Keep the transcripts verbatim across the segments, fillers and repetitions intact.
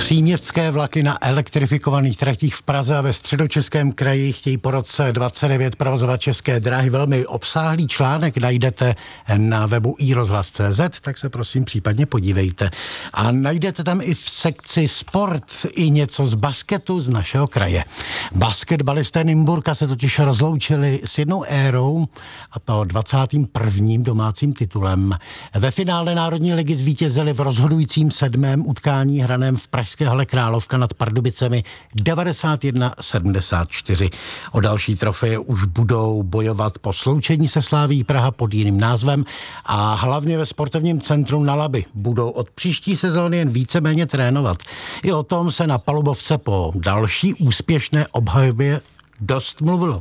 Příměstské vlaky na elektrifikovaných tratích v Praze a ve Středočeském kraji chtějí po roce dvacet devět provozovat České dráhy. Velmi obsáhlý článek najdete na webu i rozhlas tečka cé zet, tak se prosím případně podívejte. A najdete tam i v sekci sport i něco z basketu z našeho kraje. Basketbalisté Nymburka se totiž rozloučili s jednou érou, a to dvacátým prvním domácím titulem. Ve finále Národní ligy zvítězili v rozhodujícím sedmém utkání hraném v pražské hale Královka nad Pardubicemi devadesát jedna sedmdesát čtyři. O další trofeje už budou bojovat po sloučení se Slavií Praha pod jiným názvem a hlavně ve sportovním centru na Labi budou od příští sezóny jen víceméně trénovat. I o tom se na palubovce po další úspěšné obhajobě dost mluvilo.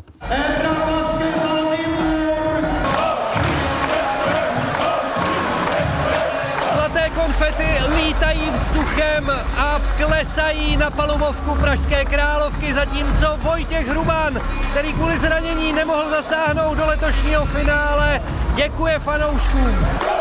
Konfety lítají vzduchem a klesají na palubovku pražské Královky, zatímco Vojtěch Hrubán, který kvůli zranění nemohl zasáhnout do letošního finále, děkuje fanouškům.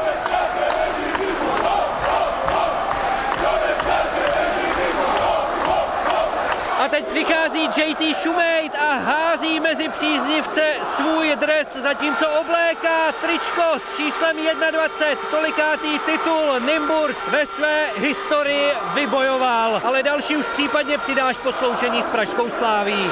A teď přichází J T Šumejt a hází mezi příznivce svůj dres, zatímco obléká tričko s číslem dvacet jedna. Tolikátý titul Nymburk ve své historii vybojoval. Ale další už případně přidáš po sloučení s pražskou Slavií.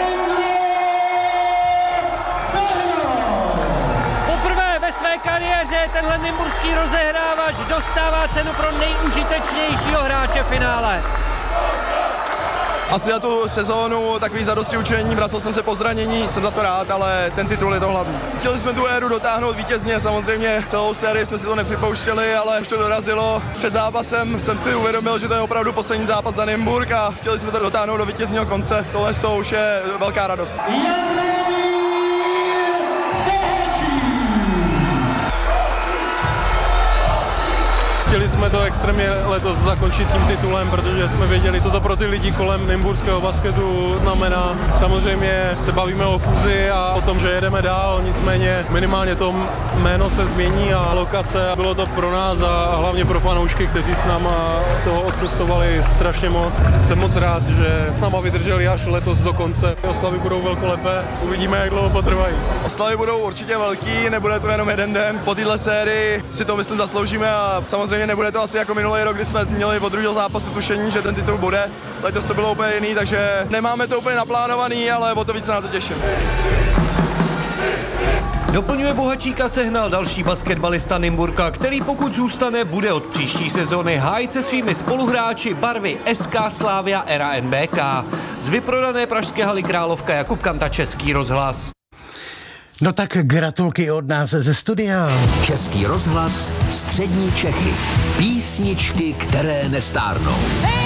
Poprvé ve své kariéře tenhle nymburský rozehrávač dostává cenu pro nejužitečnějšího hráče finále. Asi za tu sezónu takový zadosti učení, vracel jsem se po zranění, jsem za to rád, ale ten titul je to hlavní. Chtěli jsme tu éru dotáhnout vítězně, samozřejmě celou sérii jsme si to nepřipouštěli, ale už to dorazilo. Před zápasem jsem si uvědomil, že to je opravdu poslední zápas za Nymburk a chtěli jsme to dotáhnout do vítězního konce. Tohle už je velká radost. Chtěli jsme to extrémně letos zakončit tím titulem, protože jsme věděli, co to pro ty lidi kolem nymburského basketu znamená. Samozřejmě se bavíme o fúzi a o tom, že jedeme dál, nicméně minimálně to jméno se změní a lokace. Bylo to pro nás a hlavně pro fanoušky, kteří s náma toho odcestovali strašně moc. Jsem moc rád, že s náma vydrželi až letos do konce. Oslavy budou velkolepé, uvidíme, jak dlouho potrvají. Oslavy budou určitě velký, nebude to jenom jeden den. Po téhle sérii si to myslím zasloužíme a samozřejmě nebude to asi jako minulý rok, kdy jsme měli od druhého zápasu tušení, že ten titul bude. Letos to bylo úplně jiný, takže nemáme to úplně naplánovaný, ale o to víc se na to těším. Doplňuje Bohačíka sehnal další basketbalista Nymburka, který pokud zůstane, bude od příští sezóny hájit se svými spoluhráči barvy S K Slavia Era N B K. Z vyprodané pražské haly Královka Jakub Kanta, Český rozhlas. No tak gratulky od nás ze studia. Český rozhlas, střední Čechy. Písničky, které nestárnou.